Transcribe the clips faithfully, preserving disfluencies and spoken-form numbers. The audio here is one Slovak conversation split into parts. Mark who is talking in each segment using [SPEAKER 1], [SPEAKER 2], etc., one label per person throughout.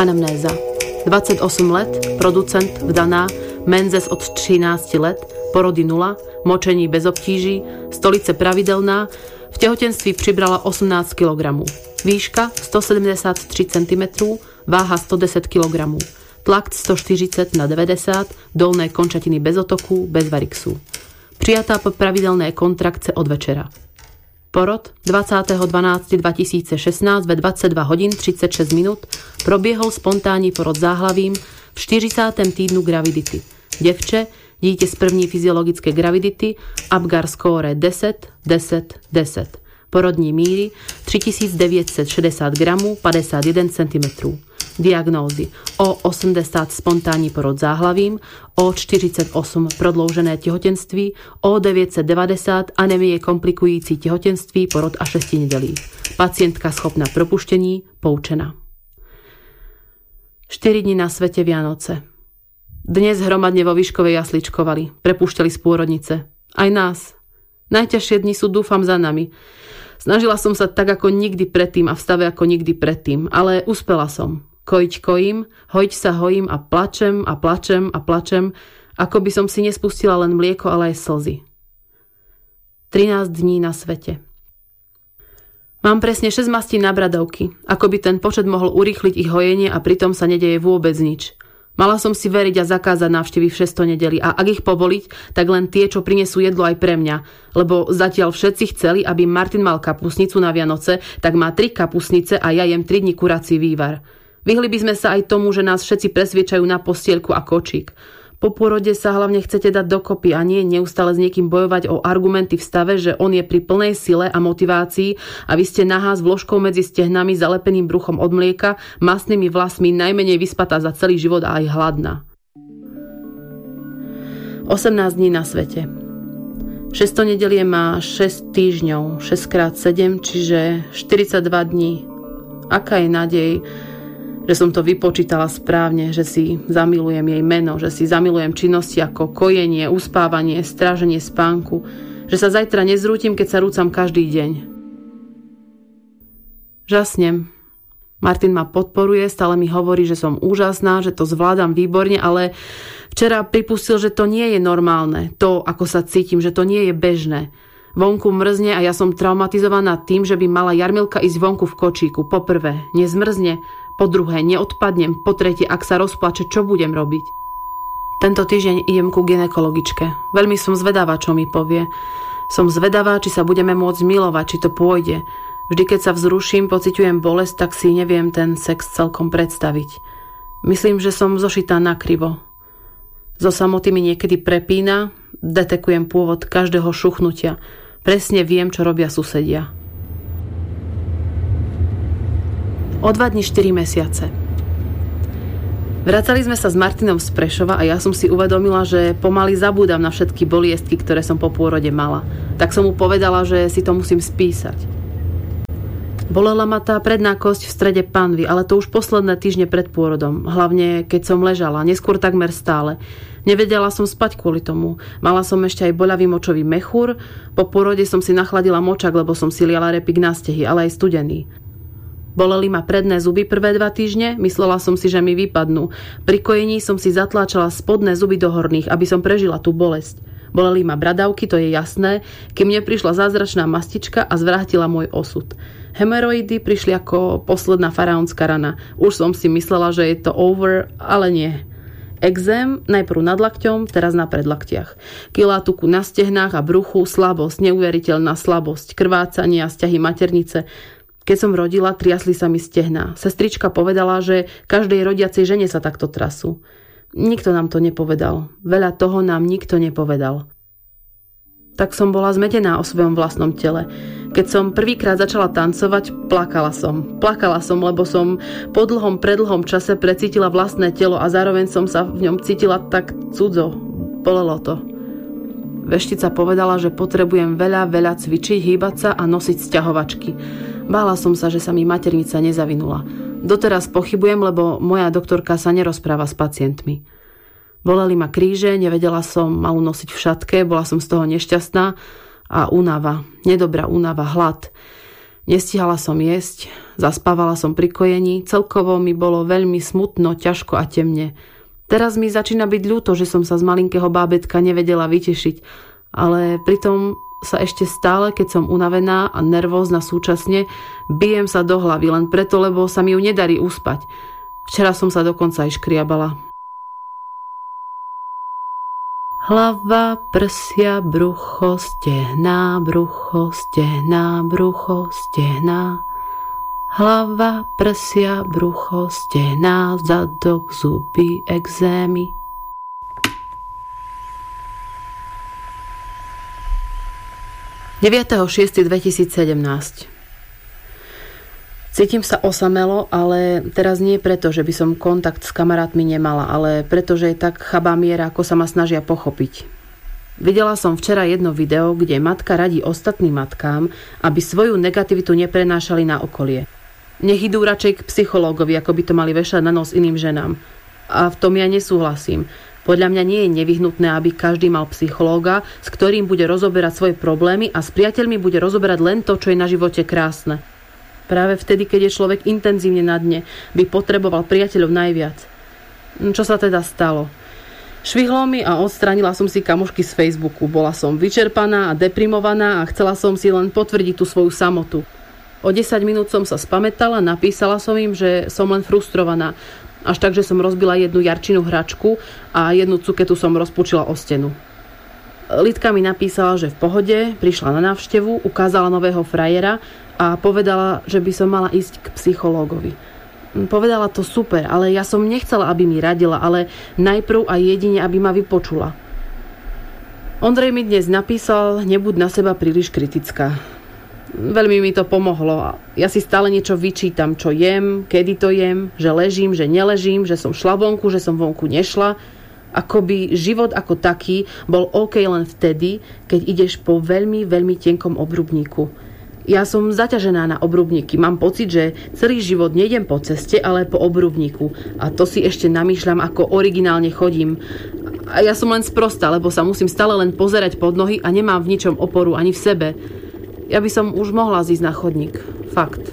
[SPEAKER 1] Anamnéza. dvadsaťosem let, producent, vdaná, menzes od trinásť let, porody nula, močení bez obtíží, stolice pravidelná, v tehotenství přibrala osemnásť kilogramov. Výška stosedemdesiattri centimetrov, váha stodesať kilogramov. Tlak stoštyridsať na deväťdesiat, dolné končatiny bez otoku, bez varixu. Přijatá po pravidelné kontrakce od večera. Porod dvadsiateho dvanásteho dvetisícšestnásť ve dvadsaťdva hodín tridsaťšesť minút probiehol spontánní porod záhlavím v štyridsiatom týdnu gravidity. Devče, dítě z první fyziologické gravidity, Apgar score deset, deset, deset. Porodní míry třitisícdeväťstošesťdesiat gramov, päťdesiatjeden centimetrov. Diagnózy O osemdesiat spontánní porod záhlavím, O čtyřicátosem prodloužené těhotenství, O deväťstodeväťdesiat anémie komplikující těhotenství, porod a šesti nedelí. Pacientka schopná propuštení, poučená. štyri dni na svete Vianoce. Dnes hromadne vo Výškovej jasličkovali, prepúšťali z pôrodnice. Aj nás. Najťažšie dni sú, dúfam, za nami. Snažila som sa tak ako nikdy predtým a v stave ako nikdy predtým, ale uspela som. Kojiť kojím, hojiť sa hojím a plačem a plačem a plačem, ako by som si nespustila len mlieko, ale aj slzy. trinásť dní na svete. Mám presne šesť mastí na bradavky, ako by ten počet mohol urýchliť ich hojenie a pritom sa nedeje vôbec nič. Mala som si veriť a zakázať návštevy v šesť nedeli a ak ich povoliť, tak len tie, čo prinesú jedlo aj pre mňa, lebo zatiaľ všetci chceli, aby Martin mal kapusnicu na Vianoce, tak má tri kapusnice a ja jem tri dni kurací vývar. Vyhli by sme sa aj tomu, že nás všetci presviečajú na postielku a kočík. Po pôrode sa hlavne chcete dať dokopy a nie neustále s niekým bojovať o argumenty v stave, že on je pri plnej sile a motivácii a vy ste nahá s vložkou medzi stehnami, zalepeným bruchom od mlieka, mastnými vlasmi, najmenej vyspatá za celý život a aj hladná. osemnásť dní na svete. šesť nedelie má šesť týždňov, šesť krát sedem, čiže štyridsaťdva dní. Aká je nádej, že som to vypočítala správne, že si zamilujem jej meno, že si zamilujem činnosti ako kojenie, uspávanie, stráženie spánku, že sa zajtra nezrútim, keď sa rúcam každý deň. Žasnem. Martin ma podporuje, stále mi hovorí, že som úžasná, že to zvládam výborne, ale včera pripustil, že to nie je normálne, to, ako sa cítim, že to nie je bežné. Vonku mrzne a ja som traumatizovaná tým, že by mala Jarmilka ísť vonku v kočíku. Po prvé, nezmrzne, po druhé, neodpadnem, po tretie, ak sa rozplače, čo budem robiť? Tento týždeň idem ku gynekologičke. Veľmi som zvedavá, čo mi povie. Som zvedavá, či sa budeme môcť milovať, či to pôjde. Vždy, keď sa vzruším, pociťujem bolesť, tak si neviem ten sex celkom predstaviť. Myslím, že som zošitá nakrivo. Zo samoty mi niekedy prepína, detekujem pôvod každého šuchnutia. Presne viem, čo robia susedia. O dva dni štyri mesiace. Vracali sme sa s Martinom z Prešova a ja som si uvedomila, že pomaly zabúdam na všetky boliestky, ktoré som po pôrode mala. Tak som mu povedala, že si to musím spísať. Bolela ma tá predná kosť v strede panvy, ale to už posledné týždne pred pôrodom. Hlavne, keď som ležala, neskôr takmer stále. Nevedela som spať kvôli tomu. Mala som ešte aj boľavý močový mechúr. Po pôrode som si nachladila močak, lebo som si liala repík na stehy, ale aj studený. Boleli ma predné zuby prvé dva týždne, myslela som si, že mi vypadnú. Pri kojení som si zatláčala spodné zuby do horných, aby som prežila tú bolesť. Boleli ma bradavky, to je jasné, kým neprišla zázračná mastička a zvrátila môj osud. Hemeroidy prišli ako posledná faraónska rana. Už som si myslela, že je to over, ale nie. Exém, najprv nad lakťom, teraz na predlaktiach. Kilá tuku na stehnách a bruchu, slabosť, neuveriteľná slabosť, krvácanie a sťahy maternice. Keď som rodila, triasli sa mi stehná. Sestrička povedala, že každej rodiacej žene sa takto trasú. Nikto nám to nepovedal. Veľa toho nám nikto nepovedal. Tak som bola zmetená o svojom vlastnom tele. Keď som prvýkrát začala tancovať, plakala som. Plakala som, lebo som po dlhom, predlhom čase precítila vlastné telo a zároveň som sa v ňom cítila tak cudzo. Bolelo to. Veštica povedala, že potrebujem veľa, veľa cvičiť, hýbať sa a nosiť sťahovačky. Bála som sa, že sa mi maternica nezavinula. Doteraz pochybujem, lebo moja doktorka sa nerozpráva s pacientmi. Boleli ma kríže, nevedela som malú nosiť v šatke, bola som z toho nešťastná a únava, nedobrá únava, hlad. Nestihala som jesť, zaspávala som pri kojení, celkovo mi bolo veľmi smutno, ťažko a temne. Teraz mi začína byť ľúto, že som sa z malinkého bábätka nevedela vytešiť, ale pritom sa ešte stále, keď som unavená a nervózna súčasne, bijem sa do hlavy len preto, lebo sa mi ju nedarí uspať. Včera som sa dokonca aj škriabala. Hlava, prsia, brucho, stehná, brucho, stehná, brucho, stehná. Hlava, prsia, brucho, stehná, zadok, zuby, exémy. deviateho šiesteho dvetisícsedemnásť. Cítim sa osamelo, ale teraz nie preto, že by som kontakt s kamarátmi nemala, ale preto, že je tak chabá miera, ako sa ma snažia pochopiť. Videla som včera jedno video, kde matka radí ostatným matkám, aby svoju negativitu neprenášali na okolie. Nech idú radšej k psychológovi, ako by to mali vešať na nos iným ženám. A v tom ja nesúhlasím. Podľa mňa nie je nevyhnutné, aby každý mal psychológa, s ktorým bude rozoberať svoje problémy a s priateľmi bude rozoberať len to, čo je na živote krásne. Práve vtedy, keď je človek intenzívne na dne, by potreboval priateľov najviac. Čo sa teda stalo? Švihlo mi a odstránila som si kamošky z Facebooku. Bola som vyčerpaná a deprimovaná a chcela som si len potvrdiť tú svoju samotu. O desať minút som sa spamätala, napísala som im, že som len frustrovaná. Až tak, že som rozbila jednu Jarčinu hračku a jednu cuketu som rozpučila o stenu. Lidka mi napísala, že v pohode, prišla na návštevu, ukázala nového frajera a povedala, že by som mala ísť k psychológovi. Povedala to super, ale ja som nechcela, aby mi radila, ale najprv a jedine, aby ma vypočula. Ondrej mi dnes napísal, nebuď na seba príliš kritická. Veľmi mi to pomohlo. Ja si stále niečo vyčítam, čo jem, kedy to jem, že ležím, že neležím, že som šla vonku, že som vonku nešla. Akoby život ako taký bol OK len vtedy, keď ideš po veľmi, veľmi tenkom obrubníku. Ja som zaťažená na obrubníky. Mám pocit, že celý život nejdem po ceste, ale po obrubníku. A to si ešte namýšľam, ako originálne chodím. A ja som len sprostá, lebo sa musím stále len pozerať pod nohy a nemám v ničom oporu ani v sebe. Ja by som už mohla zísť na chodník. Fakt.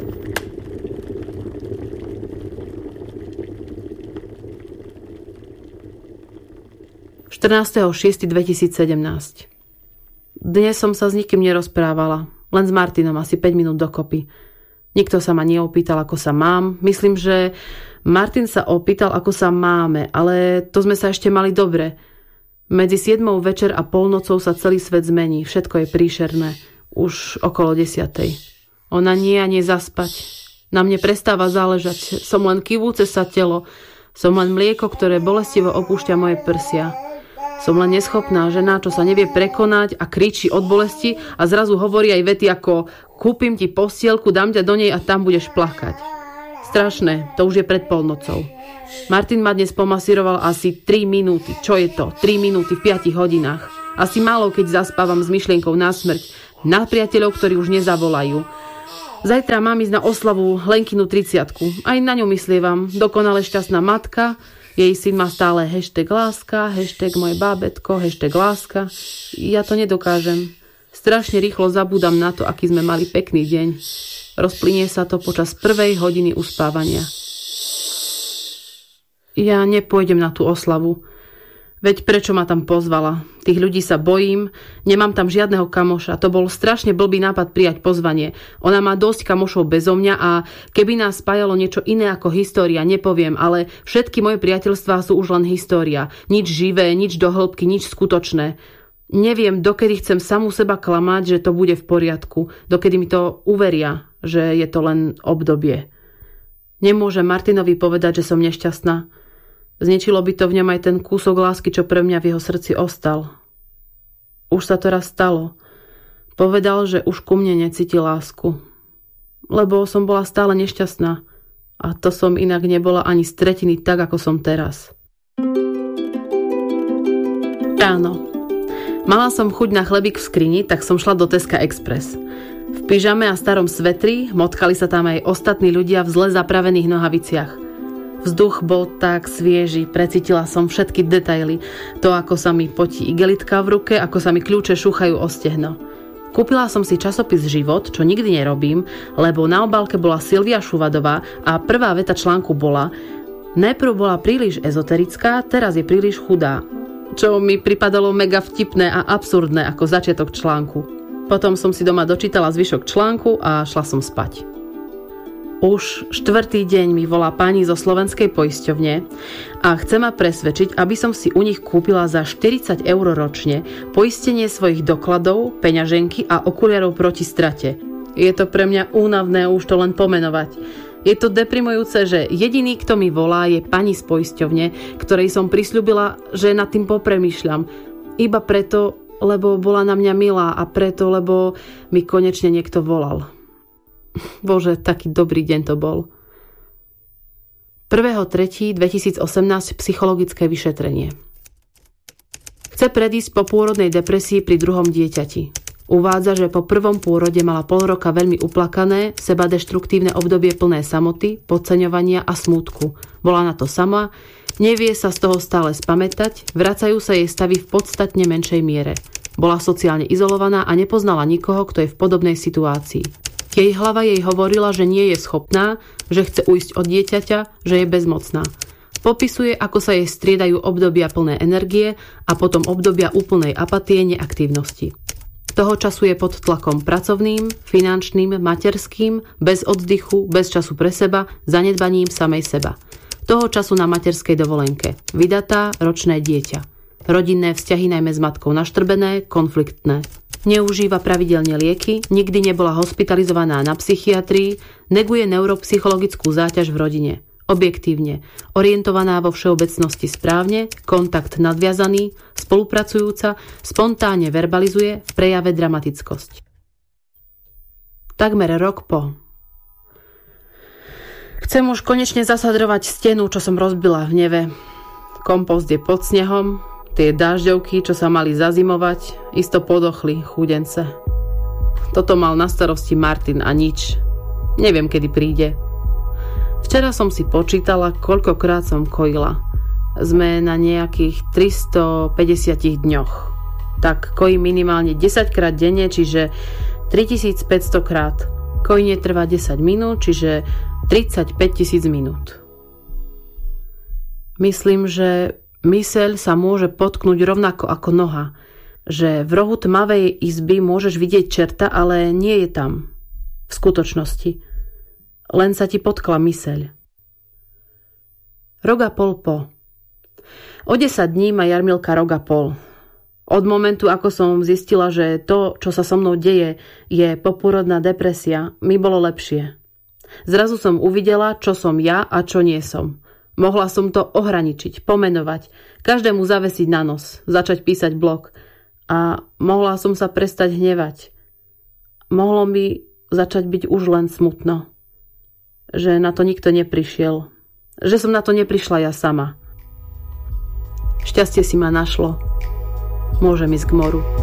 [SPEAKER 1] štrnásteho šiesteho dvetisícsedemnásť. Dnes som sa s nikým nerozprávala. Len s Martinom asi päť minút dokopy. Nikto sa ma neopýtal, ako sa mám. Myslím, že Martin sa opýtal, ako sa máme, ale to sme sa ešte mali dobre. Medzi siedmou večer a polnocou sa celý svet zmení. Všetko je príšerné. Už okolo desiatej. Ona nie a nie zaspať. Na mne prestáva záležať. Som len kývúce sa telo. Som len mlieko, ktoré bolestivo opúšťa moje prsia. Som len neschopná žena, čo sa nevie prekonať a kričí od bolesti a zrazu hovorí aj vety ako kúpim ti postielku, dám ťa do nej a tam budeš plakať. Strašné, to už je pred polnocou. Martin ma dnes pomasíroval asi tri minúty. Čo je to? tri minúty v piatich hodinách. Asi málo, keď zaspávam s myšlienkou na smrť. Na priateľov, ktorí už nezavolajú. Zajtra mám ísť na oslavu Lenkinu tridsiatku. Aj na ňu myslievam. Dokonale šťastná matka. Jej syn má stále hashtag láska, hashtag moje bábätko, hashtag láska. Ja to nedokážem. Strašne rýchlo zabúdam na to, aký sme mali pekný deň. Rozplynie sa to počas prvej hodiny uspávania. Ja nepôjdem na tú oslavu. Veď prečo ma tam pozvala? Tých ľudí sa bojím, nemám tam žiadneho kamoša. To bol strašne blbý nápad prijať pozvanie. Ona má dosť kamošov bezo mňa a keby nás spájalo niečo iné ako história, nepoviem, ale všetky moje priateľstvá sú už len história. Nič živé, nič do hĺbky, nič skutočné. Neviem, dokedy chcem samú seba klamať, že to bude v poriadku. Dokedy mi to uveria, že je to len obdobie. Nemôžem Martinovi povedať, že som nešťastná. Zničilo by to v ňom aj ten kúsok lásky, čo pre mňa v jeho srdci ostal. Už sa to raz stalo. Povedal, že už ku mne necíti lásku. Lebo som bola stále nešťastná. A to som inak nebola ani z tretiny tak, ako som teraz. Ráno. Mala som chuť na chlebík v skrini, tak som šla do Teska Express. V pyžame a starom svetri motkali sa tam aj ostatní ľudia v zle zapravených nohaviciach. Vzduch bol tak svieži, precítila som všetky detaily. To, ako sa mi potí igelitka v ruke, ako sa mi kľúče šúchajú o stehno. Kúpila som si časopis Život, čo nikdy nerobím, lebo na obálke bola Silvia Šuvadová a prvá veta článku bola: najprv bola príliš ezoterická, teraz je príliš chudá. Čo mi pripadalo mega vtipné a absurdné ako začiatok článku. Potom som si doma dočítala zvyšok článku a šla som spať. Už štvrtý deň mi volá pani zo slovenskej poisťovne a chce ma presvedčiť, aby som si u nich kúpila za štyridsať eur ročne poistenie svojich dokladov, peňaženky a okuliarov proti strate. Je to pre mňa únavné už to len pomenovať. Je to deprimujúce, že jediný, kto mi volá, je pani z poisťovne, ktorej som prisľúbila, že nad tým popremýšľam. Iba preto, lebo bola na mňa milá a preto, lebo mi konečne niekto volal. Bože, taký dobrý deň to bol. prvého tretieho dvetisícosemnásť psychologické vyšetrenie. Chce predísť po pôrodnej depresii pri druhom dieťati. Uvádza, že po prvom pôrode mala pol roka veľmi uplakané, sebadeštruktívne obdobie plné samoty, podceňovania a smútku. Bola na to sama, nevie sa z toho stále spamätať, vracajú sa jej stavy v podstatne menšej miere. Bola sociálne izolovaná a nepoznala nikoho, kto je v podobnej situácii. Jej hlava jej hovorila, že nie je schopná, že chce ujsť od dieťaťa, že je bezmocná. Popisuje, ako sa jej striedajú obdobia plné energie a potom obdobia úplnej apatie, neaktívnosti. Toho času je pod tlakom pracovným, finančným, materským, bez oddychu, bez času pre seba, zanedbaním samej seba. Toho času na materskej dovolenke. Vydatá, ročné dieťa. Rodinné vzťahy najmä s matkou naštrbené, konfliktné. Neužíva pravidelne lieky, nikdy nebola hospitalizovaná na psychiatrii, neguje neuropsychologickú záťaž v rodine. Objektívne, orientovaná vo všeobecnosti správne, kontakt nadviazaný, spolupracujúca, spontánne verbalizuje, v prejave dramatickosť. Takmer rok po. Chcem už konečne zasadrovať stenu, čo som rozbila v neve. Kompost je pod snehom, tie dažďovky, čo sa mali zazimovať, isto podochli, chudence. Toto mal na starosti Martin a nič. Neviem, kedy príde. Včera som si počítala, koľkokrát som kojila. Sme na nejakých tristopäťdesiat dňoch. Tak kojím minimálne desaťkrát denne, čiže tritisícpäťsto krát. Kojenie trvá desať minút, čiže tridsaťpäť tisíc minút. Myslím, že myseľ sa môže potknúť rovnako ako noha, že v rohu tmavej izby môžeš vidieť čerta, ale nie je tam. V skutočnosti. Len sa ti potkla myseľ. Rok a pol po. O desať dní má Jarmilka rok a pol. Od momentu, ako som zistila, že to, čo sa so mnou deje, je popôrodná depresia, mi bolo lepšie. Zrazu som uvidela, čo som ja a čo nie som. Mohla som to ohraničiť, pomenovať, každému zavesiť na nos, začať písať blog a mohla som sa prestať hnevať. Mohlo mi začať byť už len smutno. Že na to nikto neprišiel. Že som na to neprišla ja sama. Šťastie si ma našlo. Môžem ísť k moru.